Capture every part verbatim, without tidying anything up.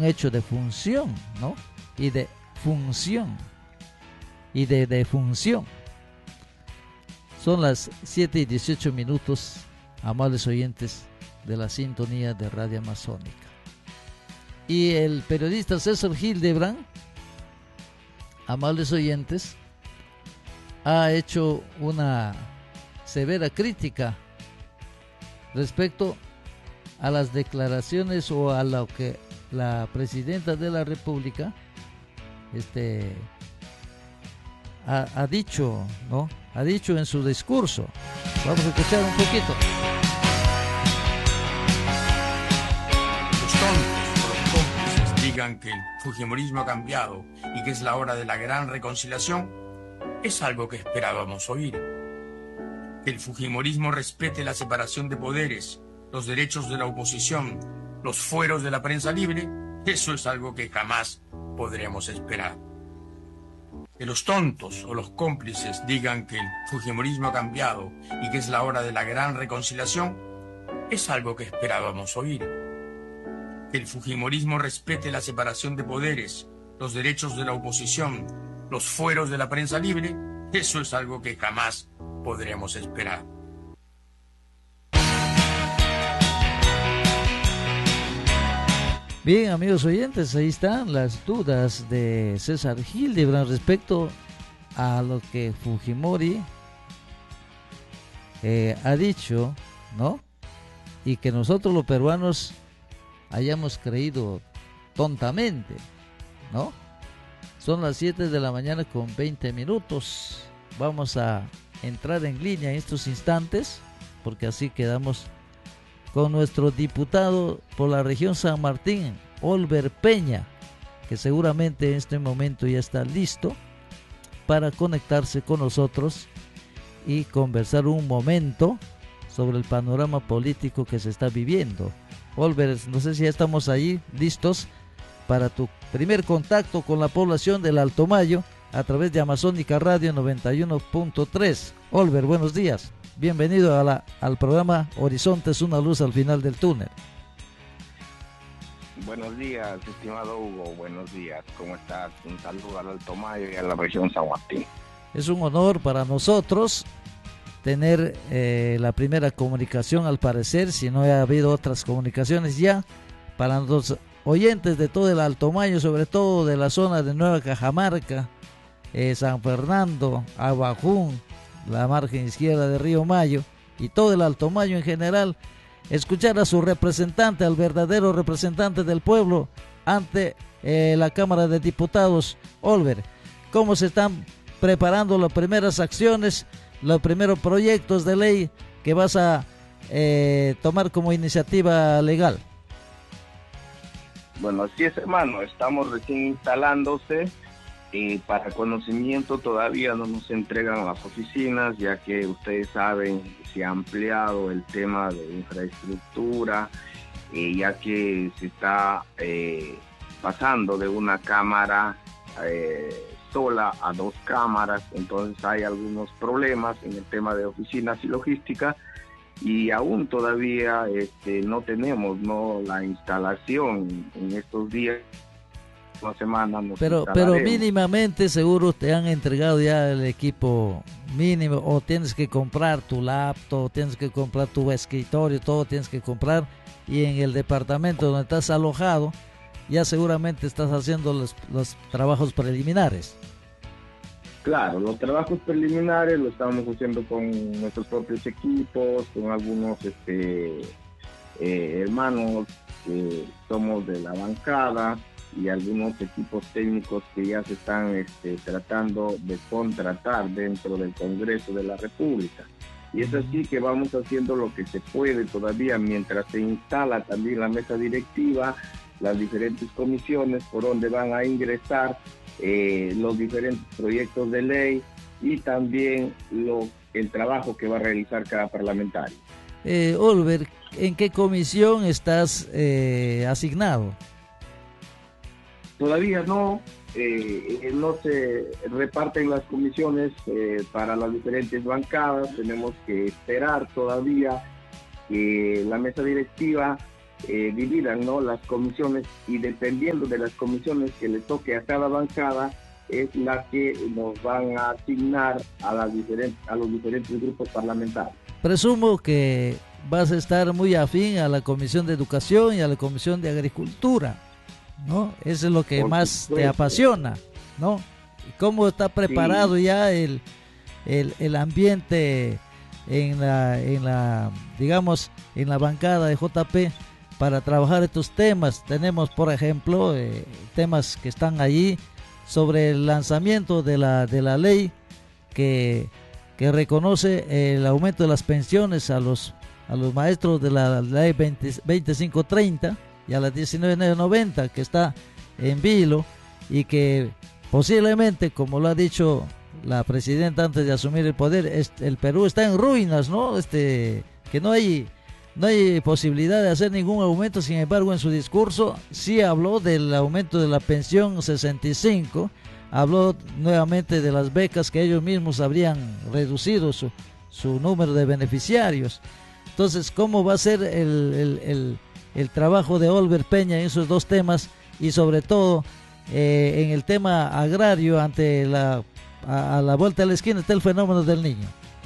un hecho de función, ¿no? Y de función. Y de, de función. Son las siete y dieciocho minutos, amables oyentes de la sintonía de Radio Amazónica. Y el periodista César Hildebrand, amables oyentes, ha hecho una severa crítica respecto a las declaraciones o a lo que la presidenta de la República este ha, ha dicho, ¿no? Ha dicho en su discurso. Vamos a escuchar un poquito. Los tontos o los cómplices digan que el fujimorismo ha cambiado y que es la hora de la gran reconciliación, es algo que esperábamos oír. Que el fujimorismo respete la separación de poderes, los derechos de la oposición, los fueros de la prensa libre, eso es algo que jamás podremos esperar. Que los tontos o los cómplices digan que el fujimorismo ha cambiado y que es la hora de la gran reconciliación, es algo que esperábamos oír. Que el fujimorismo respete la separación de poderes, los derechos de la oposición, los fueros de la prensa libre, eso es algo que jamás podremos esperar. Bien, amigos oyentes, ahí están las dudas de César Hildebrand respecto a lo que Fujimori eh, ha dicho, ¿no? Y que nosotros los peruanos hayamos creído tontamente, ¿no? Son las siete de la mañana con veinte minutos. Vamos a entrar en línea en estos instantes, porque así quedamos con nuestro diputado por la región San Martín, Olver Peña, que seguramente en este momento ya está listo para conectarse con nosotros y conversar un momento sobre el panorama político que se está viviendo. Olver, no sé si ya estamos ahí listos para tu primer contacto con la población del Alto Mayo a través de Amazónica Radio noventa y uno punto tres. Olver, buenos días. Bienvenido a la, al programa Horizontes, una luz al final del túnel. Buenos días, estimado Hugo, buenos días, ¿cómo estás? Un saludo al Alto Mayo y a la región San Martín. Es un honor para nosotros tener eh, la primera comunicación, al parecer, si no ha habido otras comunicaciones ya, para los oyentes de todo el Alto Mayo, sobre todo de la zona de Nueva Cajamarca, eh, San Fernando, Abajún, la margen izquierda de Río Mayo y todo el Alto Mayo en general, escuchar a su representante, al verdadero representante del pueblo ante eh, la Cámara de Diputados. Olver, ¿cómo se están preparando las primeras acciones, los primeros proyectos de ley que vas a eh, tomar como iniciativa legal? Bueno, así es, hermano, estamos recién instalándose. Y para conocimiento todavía no nos entregan las oficinas, ya que ustedes saben, se ha ampliado el tema de infraestructura, eh, ya que se está eh, pasando de una cámara eh, sola a dos cámaras, entonces hay algunos problemas en el tema de oficinas y logística, y aún todavía este, no tenemos no la instalación en estos días. Una semana nos pero pero mínimamente seguro te han entregado ya el equipo mínimo, o tienes que comprar tu laptop, tienes que comprar tu escritorio, todo tienes que comprar, y en el departamento donde estás alojado ya seguramente estás haciendo los, los trabajos preliminares. Claro, los trabajos preliminares lo estamos haciendo con nuestros propios equipos, con algunos este eh, hermanos que somos de la bancada, y algunos equipos técnicos que ya se están este, tratando de contratar dentro del Congreso de la República. Y es así que vamos haciendo lo que se puede todavía mientras se instala también la mesa directiva, las diferentes comisiones por donde van a ingresar eh, los diferentes proyectos de ley y también lo, el trabajo que va a realizar cada parlamentario. Eh, Olver, ¿en qué comisión estás eh, asignado? Todavía no, eh, no se reparten las comisiones eh, para las diferentes bancadas, tenemos que esperar todavía que la mesa directiva eh, dividan, ¿no?, las comisiones, y dependiendo de las comisiones que le toque a cada bancada es la que nos van a asignar a, las diferentes, a los diferentes grupos parlamentarios. Presumo que vas a estar muy afín a la Comisión de Educación y a la Comisión de Agricultura, ¿no? Eso es lo que Por más supuesto. te apasiona, ¿no? ¿Cómo está preparado sí. ya el, el, el ambiente en la, en la, digamos, en la bancada de J P para trabajar estos temas? Tenemos, por ejemplo, eh, temas que están allí sobre el lanzamiento de la, de la ley que, que reconoce el aumento de las pensiones a los, a los maestros de la ley veinticinco treinta y a la diecinueve noventa, que está en vilo y que posiblemente, como lo ha dicho la presidenta antes de asumir el poder, este, el Perú está en ruinas, ¿no? Este, que no hay no hay posibilidad de hacer ningún aumento. Sin embargo, en su discurso sí habló del aumento de la pensión sesenta y cinco, habló nuevamente de las becas, que ellos mismos habrían reducido su, su número de beneficiarios. Entonces, ¿cómo va a ser el, el, el, el trabajo de Olver Peña en esos dos temas? Y sobre todo eh, en el tema agrario, ante la a, a la vuelta de la esquina está el fenómeno del Niño.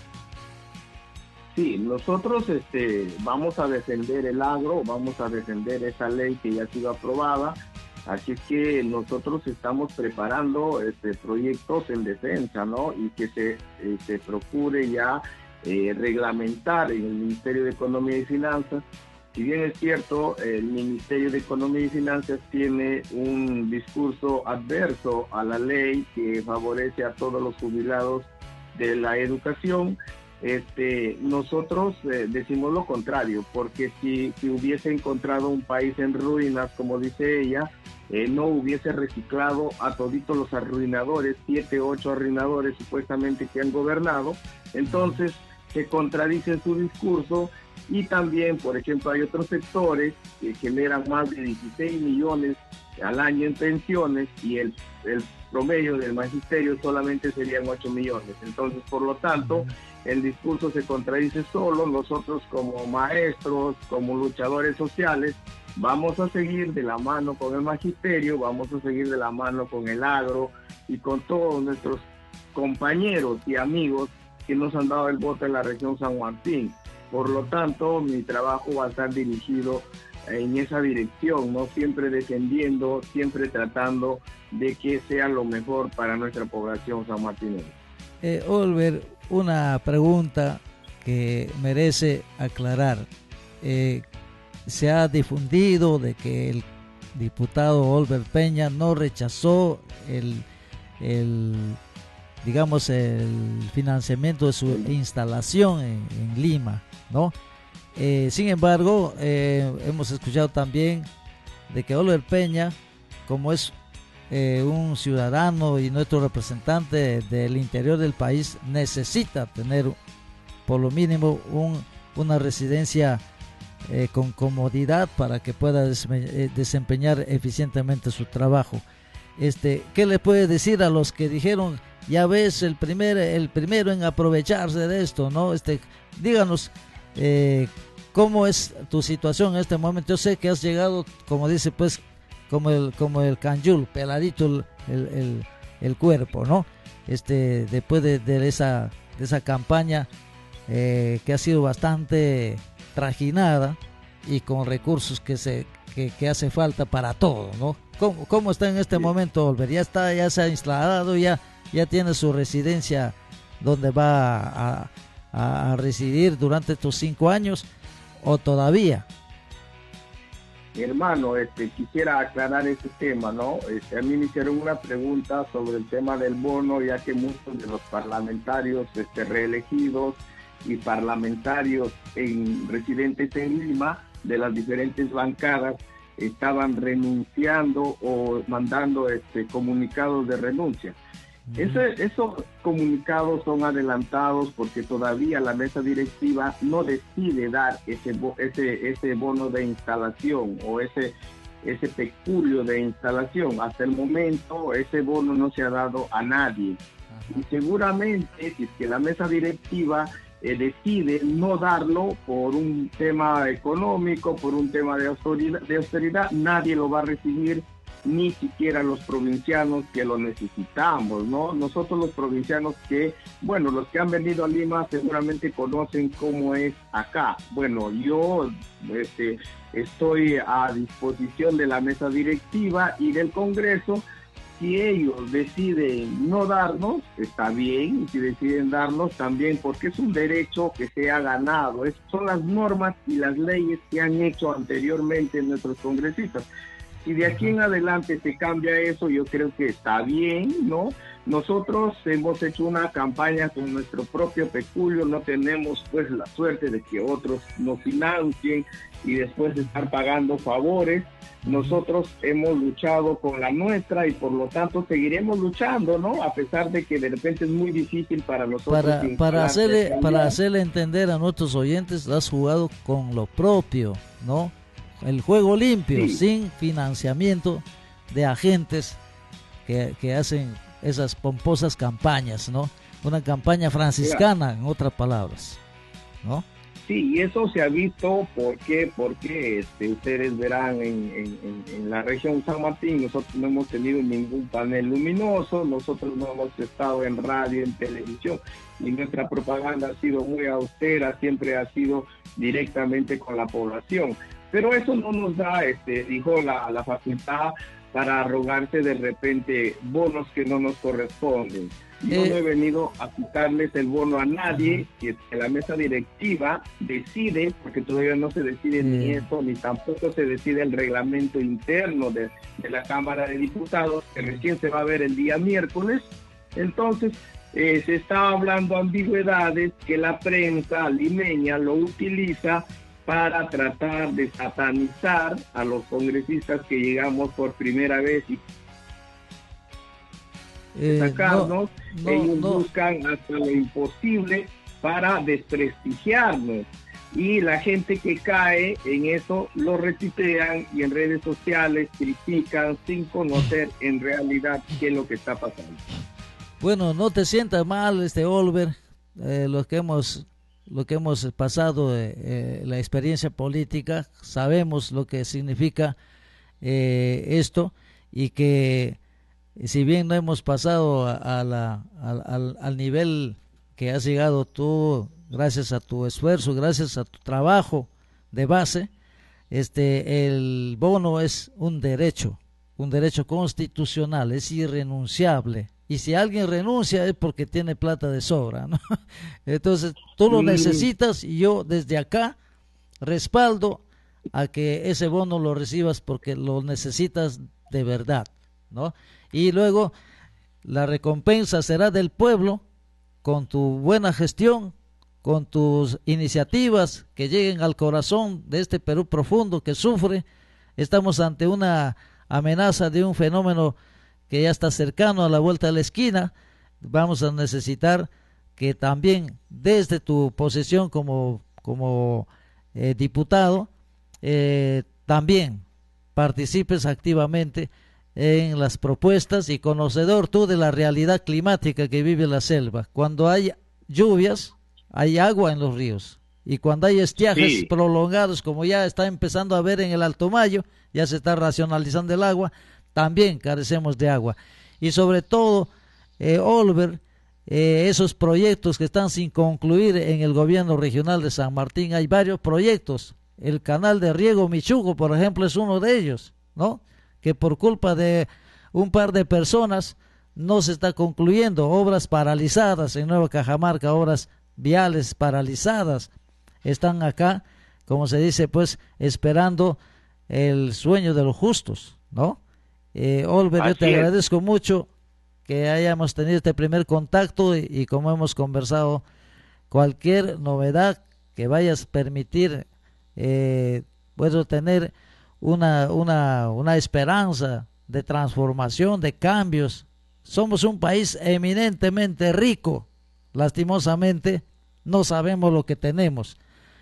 Sí, nosotros este, vamos a defender el agro, vamos a defender esa ley que ya ha sido aprobada, así que nosotros estamos preparando este, proyectos en defensa, ¿no? Y que se, eh, se procure ya eh, reglamentar en el Ministerio de Economía y Finanzas. Si bien es cierto, el Ministerio de Economía y Finanzas tiene un discurso adverso a la ley que favorece a todos los jubilados de la educación, Este, nosotros eh, decimos lo contrario, porque si, si hubiese encontrado un país en ruinas, como dice ella, eh, no hubiese reciclado a toditos los arruinadores, siete, ocho arruinadores supuestamente que han gobernado. Entonces se contradice su discurso. Y también, por ejemplo, hay otros sectores que generan más de dieciséis millones al año en pensiones, y el, el promedio del magisterio solamente serían ocho millones. Entonces, por lo tanto, el discurso se contradice solo. Nosotros, como maestros, como luchadores sociales, vamos a seguir de la mano con el magisterio, vamos a seguir de la mano con el agro y con todos nuestros compañeros y amigos que nos han dado el voto en la región San Martín. Por lo tanto, mi trabajo va a estar dirigido en esa dirección, ¿no? Siempre defendiendo, siempre tratando de que sea lo mejor para nuestra población sanmartinense. Eh, Olver, una pregunta que merece aclarar. Eh, se ha difundido de que el diputado Olver Peña no rechazó el, el digamos, el financiamiento de su instalación en, en Lima, ¿no? Eh, sin embargo, eh, hemos escuchado también de que Olver Peña, como es eh, un ciudadano y nuestro representante del interior del país, necesita tener por lo mínimo un, una residencia eh, con comodidad para que pueda desempeñar eficientemente su trabajo. Este, ¿qué le puede decir a los que dijeron, ya ves, el primer, el primero en aprovecharse de esto, ¿no? Este, díganos, eh, ¿cómo es tu situación en este momento? Yo sé que has llegado, como dice, pues, como el, como el canyul, peladito el, el, el, el cuerpo, ¿no? Este, después de, de esa, de esa campaña eh, que ha sido bastante trajinada y con recursos que se, que, que hace falta para todo, ¿no? ¿Cómo, cómo está en este sí. momento, Olver? ¿Ya está, ya se ha instalado, ya, ya tiene su residencia donde va a, a, a residir durante estos cinco años o todavía? Hermano, este, quisiera aclarar este tema, ¿no? Este, a mí me hicieron una pregunta sobre el tema del bono, ya que muchos de los parlamentarios este, reelegidos y parlamentarios en, residentes en Lima, de las diferentes bancadas, estaban renunciando o mandando este, comunicados de renuncia. Uh-huh. Ese, esos comunicados son adelantados porque todavía la mesa directiva no decide dar ese, ese, ese bono de instalación o ese, ese peculio de instalación. Hasta el momento ese bono no se ha dado a nadie. Uh-huh. Y seguramente si es que la mesa directiva eh, decide no darlo por un tema económico, por un tema de austeridad, de austeridad, nadie lo va a recibir, ni siquiera los provincianos que lo necesitamos, ¿no? Nosotros los provincianos que, bueno, los que han venido a Lima seguramente conocen cómo es acá. Bueno, yo este, estoy a disposición de la mesa directiva y del Congreso. Si ellos deciden no darnos, está bien, y si deciden darnos también, porque es un derecho que se ha ganado, es, son las normas y las leyes que han hecho anteriormente nuestros congresistas. Si de aquí en adelante se cambia eso, yo creo que está bien, ¿no? Nosotros hemos hecho una campaña con nuestro propio peculio, no tenemos pues la suerte de que otros nos financien y después de estar pagando favores. Nosotros hemos luchado con la nuestra y por lo tanto seguiremos luchando, ¿no? A pesar de que de repente es muy difícil para nosotros. Para, para, hacerle, para hacerle entender a nuestros oyentes, has jugado con lo propio, ¿no? El juego limpio, sí, sin financiamiento de agentes que, que hacen esas pomposas campañas, ¿no? Una campaña franciscana, en otras palabras, ¿no? Sí, y eso se ha visto, ¿por qué? Porque este, ustedes verán en, en, en la región San Martín, nosotros no hemos tenido ningún panel luminoso, nosotros no hemos estado en radio, en televisión, y nuestra propaganda ha sido muy austera, siempre ha sido directamente con la población. Pero eso no nos da, este, dijo la, la facultad, para arrogarse de repente bonos que no nos corresponden. Yo eh, no he venido a quitarles el bono a nadie, que la mesa directiva decide, porque todavía no se decide eh, ni eso, ni tampoco se decide el reglamento interno de, de la Cámara de Diputados, que recién se va a ver el día miércoles. Entonces, eh, se está hablando ambigüedades que la prensa limeña lo utiliza para tratar de satanizar a los congresistas que llegamos por primera vez y eh, sacarnos. No, no, ellos no. buscan hasta lo imposible para desprestigiarnos. Y la gente que cae en eso lo retuitean y en redes sociales critican sin conocer en realidad qué es lo que está pasando. Bueno, no te sientas mal, este Oliver, eh, los que hemos... lo que hemos pasado, eh, eh, la experiencia política, sabemos lo que significa eh, esto, y que si bien no hemos pasado a, a la, a, al, al nivel que has llegado tú, gracias a tu esfuerzo, gracias a tu trabajo de base, este el bono es un derecho, un derecho constitucional, es irrenunciable. Y si alguien renuncia es porque tiene plata de sobra, ¿no? Entonces, tú lo necesitas y yo desde acá respaldo a que ese bono lo recibas porque lo necesitas de verdad, ¿no? Y luego la recompensa será del pueblo con tu buena gestión, con tus iniciativas que lleguen al corazón de este Perú profundo que sufre. Estamos ante una amenaza de un fenómeno que ya está cercano a la vuelta de la esquina. Vamos a necesitar que también desde tu posición como, como eh, diputado, eh, también participes activamente en las propuestas y conocedor tú de la realidad climática que vive la selva. Cuando hay lluvias, hay agua en los ríos. Y cuando hay estiajes sí. prolongados, como ya está empezando a ver en el Alto Mayo, ya se está racionalizando el agua, también carecemos de agua. Y sobre todo, eh, Oliver, eh, esos proyectos que están sin concluir en el gobierno regional de San Martín, hay varios proyectos. El canal de riego Michuco, por ejemplo, es uno de ellos, ¿no? Que por culpa de un par de personas no se está concluyendo. Obras paralizadas en Nueva Cajamarca, obras viales paralizadas. Están acá, como se dice, pues, esperando el sueño de los justos, ¿no? Eh, Oliver, yo te es. agradezco mucho que hayamos tenido este primer contacto y, y como hemos conversado, cualquier novedad que vayas a permitir, eh, puedo tener una, una, una esperanza de transformación, de cambios. Somos un país eminentemente rico, lastimosamente no sabemos lo que tenemos.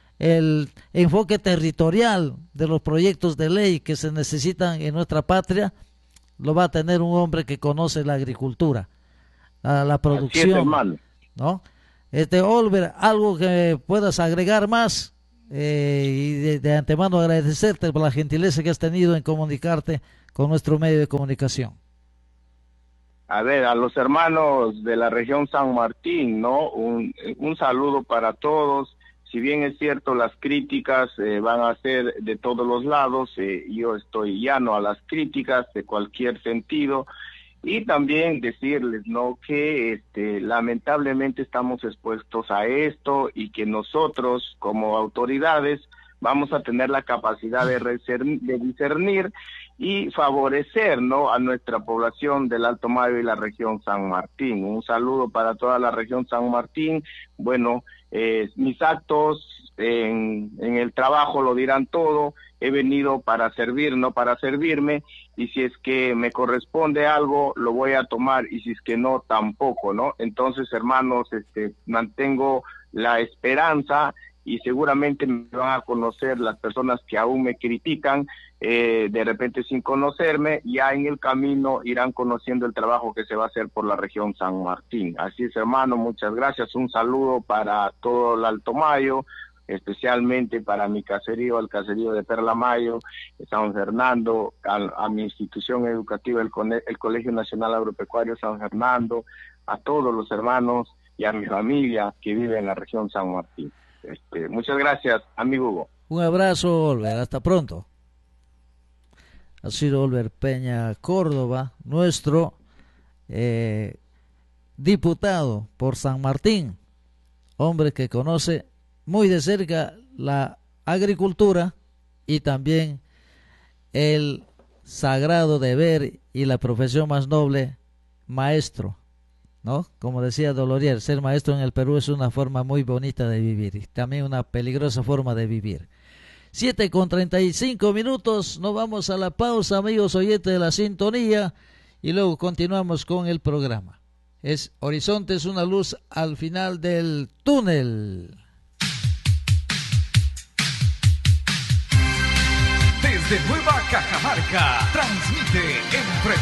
El enfoque territorial de los proyectos de ley que se necesitan en nuestra patria lo va a tener un hombre que conoce la agricultura, la, la producción, es, ¿no? Este, Oliver, algo que puedas agregar más, eh, y de, de antemano agradecerte por la gentileza que has tenido en comunicarte con nuestro medio de comunicación. A ver, a los hermanos de la región San Martín, ¿no? Un, un saludo para todos. Si bien es cierto, las críticas eh, van a ser de todos los lados, eh, yo estoy llano a las críticas de cualquier sentido. Y también decirles, ¿no?, que este, lamentablemente estamos expuestos a esto y que nosotros como autoridades vamos a tener la capacidad de, recer- de discernir y favorecer, ¿no?, a nuestra población del Alto Mayo y la región San Martín. Un saludo para toda la región San Martín. Bueno, eh, mis actos en, en el trabajo lo dirán todo. He venido para servir, no para servirme, y si es que me corresponde algo, lo voy a tomar, y si es que no, tampoco, ¿no? Entonces, hermanos, este, mantengo la esperanza, y seguramente me van a conocer las personas que aún me critican, eh, de repente sin conocerme, ya en el camino irán conociendo el trabajo que se va a hacer por la región San Martín. Así es, hermano, muchas gracias, un saludo para todo el Alto Mayo, especialmente para mi caserío, el caserío de Perla Mayo, San Fernando, a, a mi institución educativa, el, el Colegio Nacional Agropecuario San Fernando, a todos los hermanos y a mi familia que vive en la región San Martín. Este, muchas gracias, amigo Hugo. Un abrazo, Oliver, hasta pronto. Ha sido Oliver Peña Córdoba, nuestro eh, diputado por San Martín, hombre que conoce muy de cerca la agricultura y también el sagrado deber y la profesión más noble, maestro, ¿no? Como decía Dolorier, ser maestro en el Perú es una forma muy bonita de vivir y también una peligrosa forma de vivir. siete con treinta y cinco minutos, nos vamos a la pausa, amigos oyentes de la sintonía, y luego continuamos con el programa. Es Horizontes, una luz al final del túnel. Desde Nueva Cajamarca, transmite en